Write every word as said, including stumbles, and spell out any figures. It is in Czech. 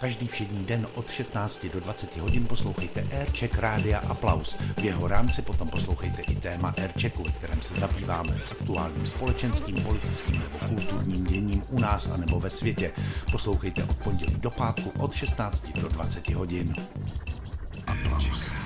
Každý všední den od šestnácti do dvaceti hodin poslouchejte Aircheck Rádia Aplaus. V jeho rámci potom poslouchejte i téma Airchecku, ve kterém se zabýváme aktuálním společenským, politickým nebo kulturním děním u nás a nebo ve světě. Poslouchejte od pondělí do pátku od šestnácti do dvaceti hodin. Aplaus.